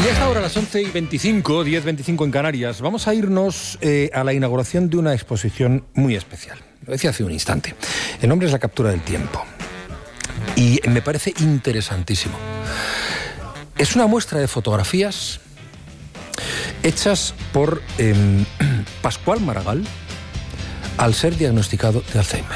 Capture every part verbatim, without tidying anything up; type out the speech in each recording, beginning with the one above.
Y es ahora las once y veinticinco, diez veinticinco en Canarias. Vamos a irnos eh, a la inauguración de una exposición muy especial. Lo decía hace un instante. El nombre es La captura del tiempo. Y me parece interesantísimo. Es una muestra de fotografías hechas por eh, Pascual Maragall al ser diagnosticado de Alzheimer.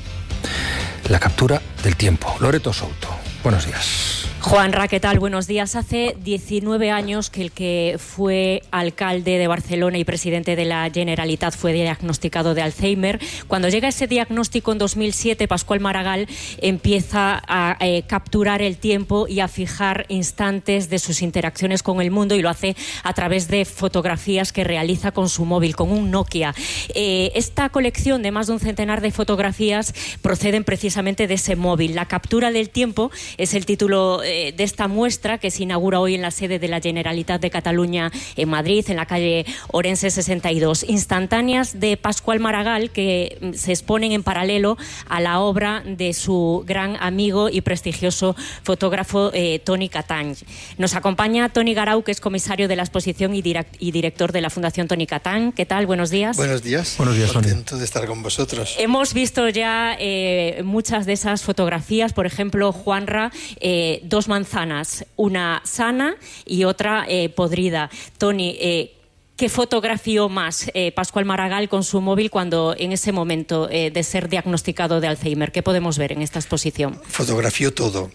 La captura del tiempo. Loreto Souto, buenos días. Juanra, ¿qué tal? Buenos días. Hace diecinueve años que el que fue alcalde de Barcelona y presidente de la Generalitat fue diagnosticado de Alzheimer. Cuando llega ese diagnóstico en dos mil siete, Pascual Maragall empieza a eh, capturar el tiempo y a fijar instantes de sus interacciones con el mundo, y lo hace a través de fotografías que realiza con su móvil, con un Nokia. Eh, esta colección de más de un centenar de fotografías proceden precisamente de ese móvil. La captura del tiempo es el título eh, de esta muestra, que se inaugura hoy en la sede de la Generalitat de Cataluña en Madrid, en la calle Orense sesenta y dos. Instantáneas de Pascual Maragall que se exponen en paralelo a la obra de su gran amigo y prestigioso fotógrafo eh, Toni Catany. Nos acompaña Toni Garau, que es comisario de la exposición y, direct y director de la Fundación Toni Catany. ¿Qué tal? Buenos días. Buenos días. Buenos días, Toni. Contento de estar con vosotros. Hemos visto ya eh, muchas de esas fotografías. Por ejemplo, Juanra, eh, dos manzanas, una sana y otra eh, podrida. Toni, eh, ¿qué fotografió más eh, Pascual Maragall con su móvil cuando en ese momento eh, de ser diagnosticado de Alzheimer? ¿Qué podemos ver en esta exposición? Fotografió todo.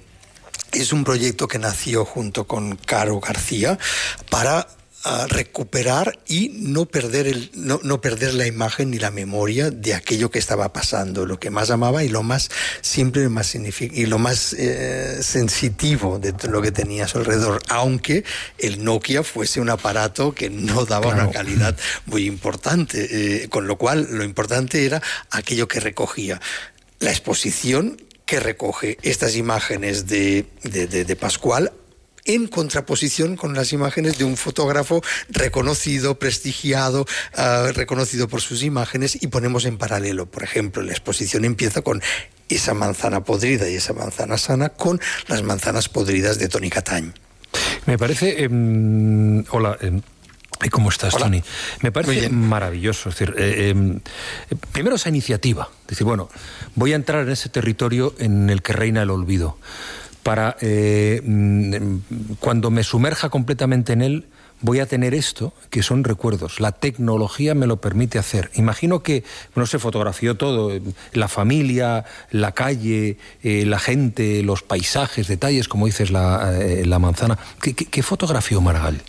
Es un proyecto que nació junto con Caro García para a recuperar y no perder, el, no, no perder la imagen ni la memoria de aquello que estaba pasando, lo que más amaba y lo más simple y, más y lo más eh, sensitivo de lo que tenía a su alrededor, aunque el Nokia fuese un aparato que no daba claro. una calidad muy importante, eh, con lo cual lo importante era aquello que recogía. La exposición que recoge estas imágenes de, de, de, de Pascual, en contraposición con las imágenes de un fotógrafo reconocido, prestigiado, uh, reconocido por sus imágenes, y ponemos en paralelo. Por ejemplo, la exposición empieza con esa manzana podrida y esa manzana sana con las manzanas podridas de Toni Catany. Me parece... Eh, hola... Eh... ¿Cómo estás, Hola. Toni? Me parece maravilloso. Es decir, eh, eh, primero esa iniciativa. Es decir, bueno, voy a entrar en ese territorio en el que reina el olvido, para eh, cuando me sumerja completamente en él, voy a tener esto, que son recuerdos. La tecnología me lo permite hacer. Imagino que, no sé, fotografió todo, la familia, la calle, eh, la gente, los paisajes, detalles, como dices, la, eh, la manzana. ¿Qué, qué, qué fotografió Maragall?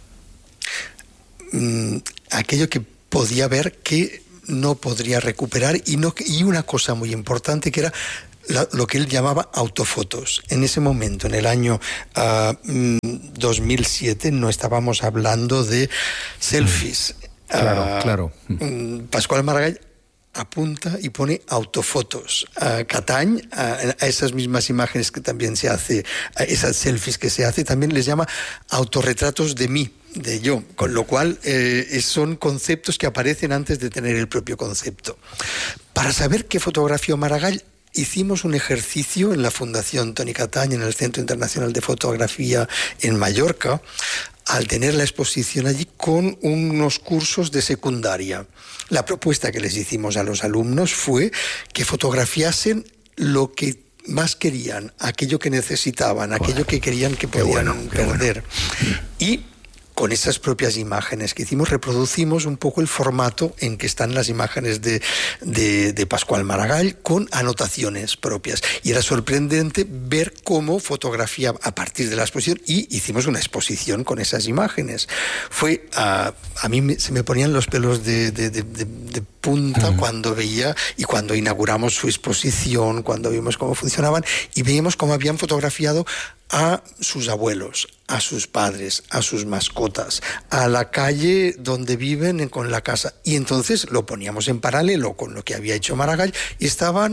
Mm, aquello que podía ver que no podría recuperar, y, no, y una cosa muy importante que era La, lo que él llamaba autofotos. En ese momento, en el año uh, dos mil siete, no estábamos hablando de selfies. Claro, uh, claro. Pascual Maragall apunta y pone autofotos. Uh, Catany, uh, a esas mismas imágenes que también se hace, a esas selfies que se hace, también les llama autorretratos de mí, de yo, con lo cual eh, son conceptos que aparecen antes de tener el propio concepto. Para saber qué fotografió Maragall, hicimos un ejercicio en la Fundación Toni Catany, en el Centro Internacional de Fotografía en Mallorca, al tener la exposición allí con unos cursos de secundaria. La propuesta que les hicimos a los alumnos fue que fotografiasen lo que más querían, aquello que necesitaban, aquello que querían que podían bueno, perder. Bueno. Y con esas propias imágenes que hicimos, reproducimos un poco el formato en que están las imágenes de, de, de Pascual Maragall, con anotaciones propias. Y era sorprendente ver cómo fotografiaba a partir de la exposición, y hicimos una exposición con esas imágenes. Fue uh, a mí me, se me ponían los pelos de, de, de, de, de punta mm. cuando veía, y cuando inauguramos su exposición, cuando vimos cómo funcionaban, y veíamos cómo habían fotografiado a sus abuelos, a sus padres, a sus mascotas, a la calle donde viven, con la casa. Y entonces lo poníamos en paralelo con lo que había hecho Maragall, y estaban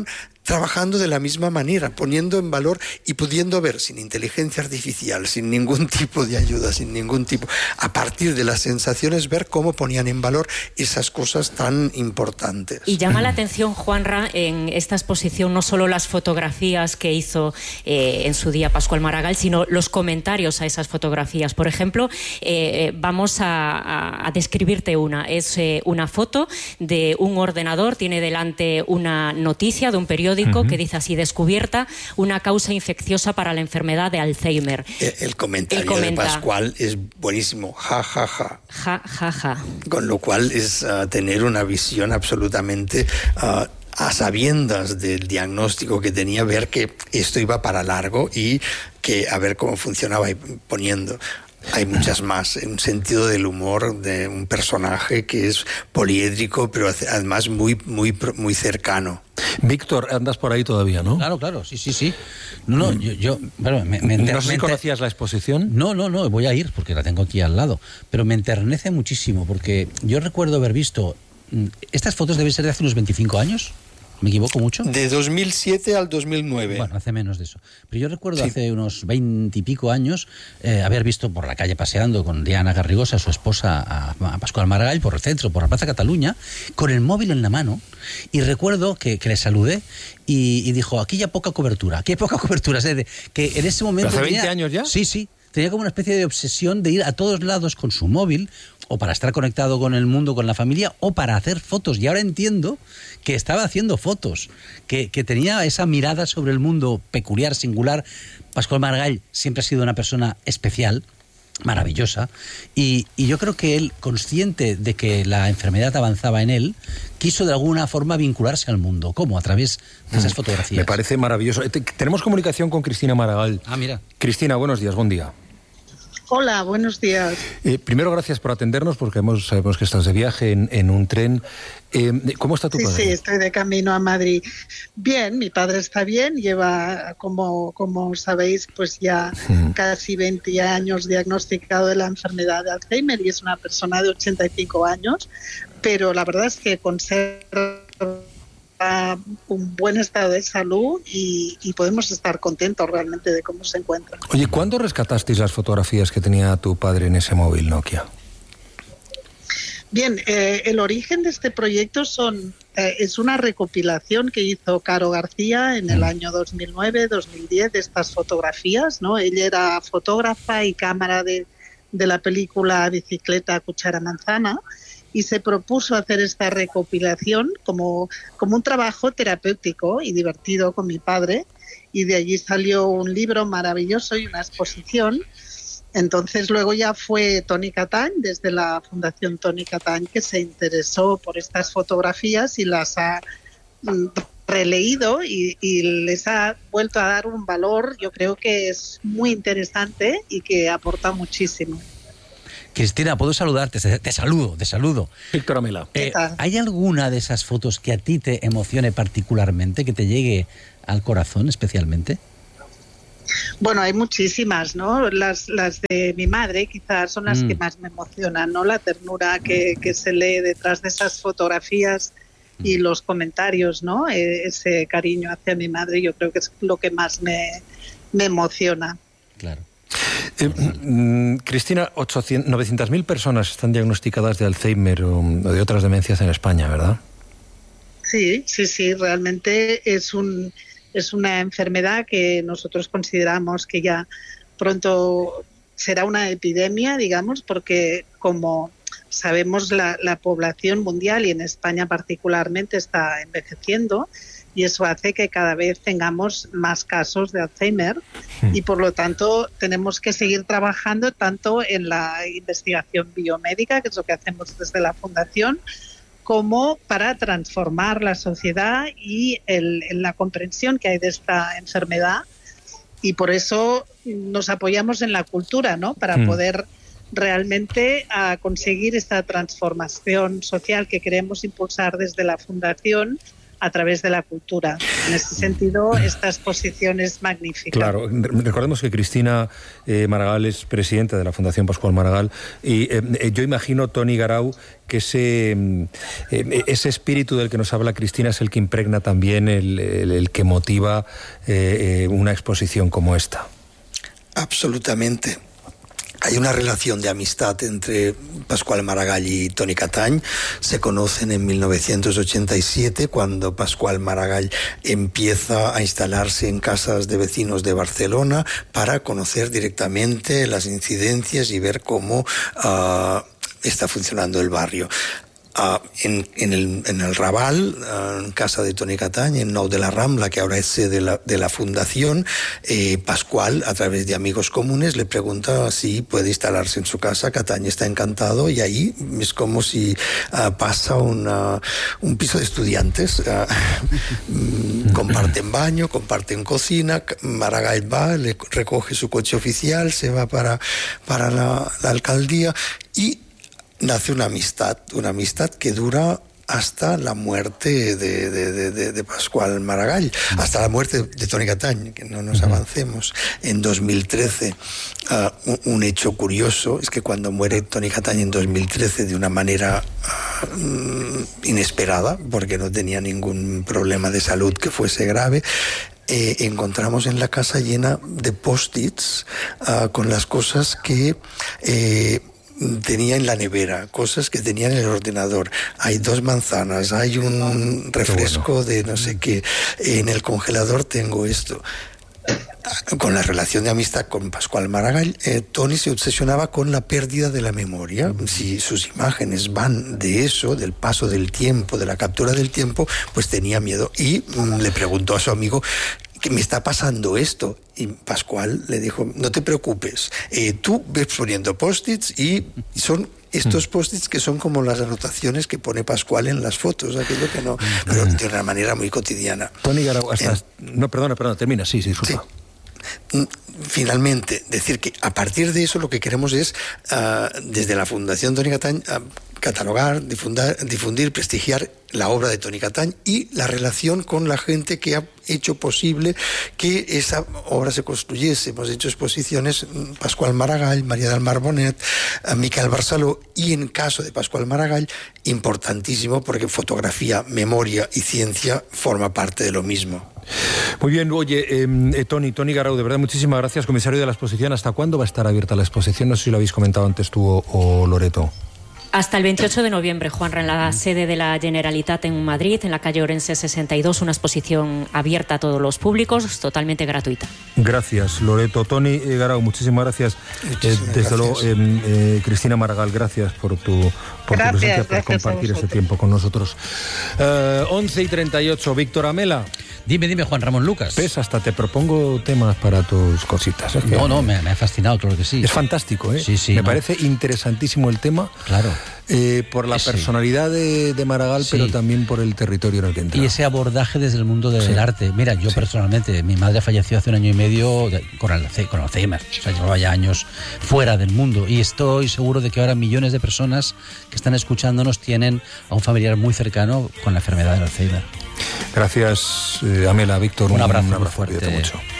trabajando de la misma manera, poniendo en valor y pudiendo ver sin inteligencia artificial, sin ningún tipo de ayuda, sin ningún tipo, a partir de las sensaciones, ver cómo ponían en valor esas cosas tan importantes. Y llama la atención, Juanra, en esta exposición no solo las fotografías que hizo eh, en su día Pascual Maragall, sino los comentarios a esas fotografías. Por ejemplo, eh, vamos a, a, a describirte una. Es eh, una foto de un ordenador, tiene delante una noticia de un periódico uh-huh. que dice así: descubierta una causa infecciosa para la enfermedad de Alzheimer. El, el comentario de Pascual es buenísimo. Ja, ja, ja. Ja, ja, ja. Con lo cual es uh, tener una visión absolutamente... Uh, a sabiendas del diagnóstico que tenía, ver que esto iba para largo y que a ver cómo funcionaba, y poniendo... Hay muchas más, un sentido del humor de un personaje que es poliédrico, pero además muy, muy, muy cercano. Víctor, andas por ahí todavía, ¿no? Claro, claro, sí, sí, sí. No, no, yo... yo bueno, me, me no sé si conocías la exposición. No, no, no, voy a ir porque la tengo aquí al lado. Pero me enternece muchísimo porque yo recuerdo haber visto... Estas fotos deben ser de hace unos veinticinco años. ¿Me equivoco mucho? De dos mil siete al dos mil nueve. Bueno, hace menos de eso. Pero yo recuerdo sí. hace unos veinte y pico años eh, haber visto por la calle paseando con Diana Garrigosa, su esposa, a, a Pascual Maragall, por el centro, por la Plaza Cataluña, con el móvil en la mano. Y recuerdo que, que le saludé y, y dijo, aquí ya poca cobertura, aquí hay poca cobertura. O sea, de, que en ese momento... ¿Hace tenía, veinte años ya? Sí, sí. Tenía como una especie de obsesión de ir a todos lados con su móvil, o para estar conectado con el mundo, con la familia, o para hacer fotos. Y ahora entiendo que estaba haciendo fotos, que, que tenía esa mirada sobre el mundo peculiar, singular. Pascual Maragall siempre ha sido una persona especial, maravillosa, y, y yo creo que él, consciente de que la enfermedad avanzaba en él, quiso de alguna forma vincularse al mundo. ¿Cómo? A través de esas fotografías. Me parece maravilloso. Tenemos comunicación con Cristina Maragall. Ah, mira. Cristina, buenos días, buen día. Hola, buenos días. Eh, primero, gracias por atendernos, porque hemos, sabemos que estás de viaje en, en un tren. Eh, ¿Cómo está tu sí, padre? Sí, estoy de camino a Madrid. Bien, mi padre está bien, lleva, como, como sabéis, pues ya hmm. casi veinte años diagnosticado de la enfermedad de Alzheimer y es una persona de ochenta y cinco años, pero la verdad es que conserva un buen estado de salud y, y podemos estar contentos realmente de cómo se encuentra. Oye, ¿cuándo rescatasteis las fotografías que tenía tu padre en ese móvil Nokia? Bien, eh, el origen de este proyecto son eh, es una recopilación que hizo Caro García en el año dos mil nueve dos mil diez de estas fotografías, ¿no? Ella era fotógrafa y cámara de, de la película Bicicleta, Cuchara, Manzana, y se propuso hacer esta recopilación como, como un trabajo terapéutico y divertido con mi padre, y de allí salió un libro maravilloso y una exposición. Entonces luego ya fue Toni Catañ, desde la Fundación Toni Catañ, que se interesó por estas fotografías y las ha releído y, y les ha vuelto a dar un valor, yo creo que es muy interesante y que aporta muchísimo. Cristina, ¿puedo saludarte? Te saludo, te saludo. Víctor Amela. Eh, ¿Hay alguna de esas fotos que a ti te emocione particularmente, que te llegue al corazón especialmente? Bueno, hay muchísimas, ¿no? Las, las de mi madre quizás son las mm. que más me emocionan, ¿no? La ternura que, que se lee detrás de esas fotografías y los comentarios, ¿no? Eh, ese cariño hacia mi madre yo creo que es lo que más me, me emociona. Claro. Eh, mm, Cristina, novecientas mil personas están diagnosticadas de Alzheimer o, o de otras demencias en España, ¿verdad? Sí, sí, sí, realmente es un es una enfermedad que nosotros consideramos que ya pronto será una epidemia, digamos, porque como sabemos la, la población mundial y en España particularmente está envejeciendo, y eso hace que cada vez tengamos más casos de Alzheimer y por lo tanto tenemos que seguir trabajando tanto en la investigación biomédica, que es lo que hacemos desde la Fundación, como para transformar la sociedad y el, en la comprensión que hay de esta enfermedad, y por eso nos apoyamos en la cultura, ¿no? Para mm. poder realmente a conseguir esta transformación social que queremos impulsar desde la Fundación, a través de la cultura. En ese sentido, esta exposición es magnífica. Claro, recordemos que Cristina eh, Maragall es presidenta de la Fundación Pascual Maragall y eh, yo imagino, Toni Garau, que ese, eh, ese espíritu del que nos habla Cristina es el que impregna también el, el, el que motiva eh, eh, una exposición como esta. Absolutamente. Hay una relación de amistad entre Pascual Maragall y Toni Catany. Se conocen en mil novecientos ochenta y siete, cuando Pascual Maragall empieza a instalarse en casas de vecinos de Barcelona para conocer directamente las incidencias y ver cómo uh, está funcionando el barrio. Uh, en, en, el, en el Raval, uh, en casa de Toni Catany, en Nou de la Rambla, que ahora es sede de la, de la fundación, eh, Pascual, a través de amigos comunes, le pregunta si puede instalarse en su casa. Catany está encantado y ahí es como si uh, pasa una, un piso de estudiantes. Uh, comparten baño, comparten cocina. Maragall va, le recoge su coche oficial, se va para, para la, la alcaldía y nace una amistad, una amistad que dura hasta la muerte de, de, de, de Pascual Maragall, hasta la muerte de Toni Catany, que no nos avancemos. En dos mil trece, uh, un, un hecho curioso es que cuando muere Toni Catany en dos mil trece de una manera uh, inesperada, porque no tenía ningún problema de salud que fuese grave, Eh, encontramos en la casa llena de post-its uh, con las cosas que eh, tenía en la nevera, cosas que tenía en el ordenador. Hay dos manzanas, hay un refresco de no sé qué, en el congelador tengo esto. Con la relación de amistad con Pascual Maragall, eh, Toni se obsesionaba con la pérdida de la memoria. Si sus imágenes van de eso, del paso del tiempo, de la captura del tiempo, pues tenía miedo. Y mm, le preguntó a su amigo, ¿qué me está pasando esto? Y Pascual le dijo, no te preocupes, eh, tú ves poniendo post-its y son estos post-its que son como las anotaciones que pone Pascual en las fotos, aquello que no, pero de una manera muy cotidiana. Toni Garau, hasta... Eh, no, perdona, perdona, termina, sí, sí, disculpa. Sí. Finalmente, decir que a partir de eso lo que queremos es, uh, desde la Fundación Toni Catany, uh, catalogar, difundir, difundir, prestigiar la obra de Toni Catany y la relación con la gente que ha hecho posible que esa obra se construyese. Hemos hecho exposiciones, Pascual Maragall, María del Mar Bonet, uh, Miquel Barceló, y en caso de Pascual Maragall, importantísimo, porque fotografía, memoria y ciencia forma parte de lo mismo. Muy bien, oye, eh, Toni, Toni Garau, de verdad, muchísimas gracias, comisario de la exposición. ¿Hasta cuándo va a estar abierta la exposición? No sé si lo habéis comentado antes tú o, o Loreto. Hasta el veintiocho de noviembre, Juanra, en la sede de la Generalitat en Madrid, en la calle Orense sesenta y dos, una exposición abierta a todos los públicos, totalmente gratuita. Gracias, Loreto. Toni Garau, muchísimas gracias. Muchísimas eh, desde gracias. luego, eh, eh, Cristina Maragall, gracias por tu, por Gracias, tu presencia, por gracias compartir este tiempo con nosotros. Eh, once y treinta y ocho, Víctor Amela. Dime, dime, Juan Ramón Lucas. ¿Ves? Hasta te propongo temas para tus cositas. Es que no, no, me, me ha fascinado, claro que sí. Es fantástico, ¿eh? Sí, sí. Me no. parece interesantísimo el tema. Claro. Eh, por la Ese. personalidad de, de Maragall, Sí. pero también por el territorio en el que entra. Y ese abordaje desde el mundo del Sí. arte. Mira, yo Sí. personalmente, mi madre falleció hace un año y medio de, con, Alzheimer, con Alzheimer. O sea, llevaba ya años fuera del mundo. Y estoy seguro de que ahora millones de personas que están escuchándonos tienen a un familiar muy cercano con la enfermedad del Alzheimer. Gracias, eh, Amela, Víctor. Un abrazo, un muy abrazo fuerte. cuídate mucho.